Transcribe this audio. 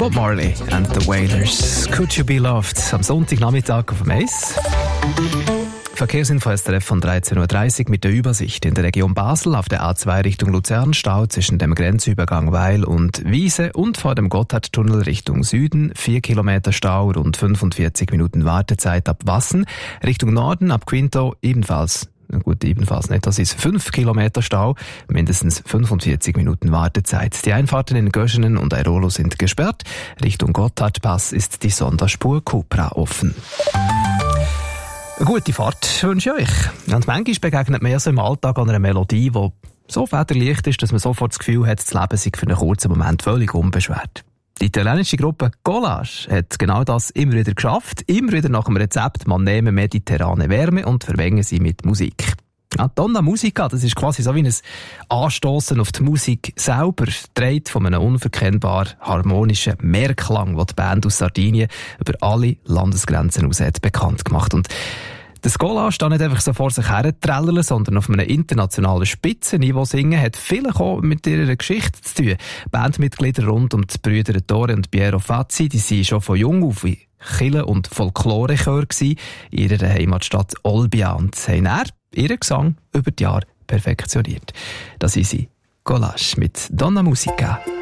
Bob Marley and the Wailers. Could You Be Loved? Am Sonntagnachmittag auf dem Eis. Verkehrsinfo SRF von 13.30 Uhr mit der Übersicht. In der Region Basel auf der A2 Richtung Luzern Stau zwischen dem Grenzübergang Weil und Wiese und vor dem Gotthardtunnel Richtung Süden 4 Kilometer Stau, rund 45 Minuten Wartezeit ab Wassen. Richtung Norden ab Quinto ebenfalls nicht. Das ist 5 Kilometer Stau, mindestens 45 Minuten Wartezeit. Die Einfahrten in Göschenen und Airolo sind gesperrt. Richtung Gotthardpass ist die Sonderspur Cupra offen. Eine gute Fahrt wünsche ich euch. Und manchmal begegnet mir so im Alltag an einer Melodie, die so federleicht ist, dass man sofort das Gefühl hat, das Leben sei für einen kurzen Moment völlig unbeschwert. Die italienische Gruppe Collage hat genau das immer wieder geschafft. Immer wieder nach dem Rezept, man nehme mediterrane Wärme und verwenge sie mit Musik. Ja, Donna Musica, das ist quasi so wie ein Anstossen auf die Musik selber, dreht von einem unverkennbar harmonischen Mehrklang, den die Band aus Sardinien über alle Landesgrenzen aus hat bekannt gemacht. Und das Collage steht nicht einfach so vor sich her trällern, sondern auf einem internationalen Spitzenniveau singen, hat vielleicht auch mit ihrer Geschichte zu tun. Bandmitglieder rund um die Brüder Tore und Piero Fazzi, die sind schon von jung auf wie Kirche- und Folklorechör in ihrer Heimatstadt Olbia und haben ihren Gesang über die Jahre perfektioniert. Das ist sie, Collage mit Donna Musica.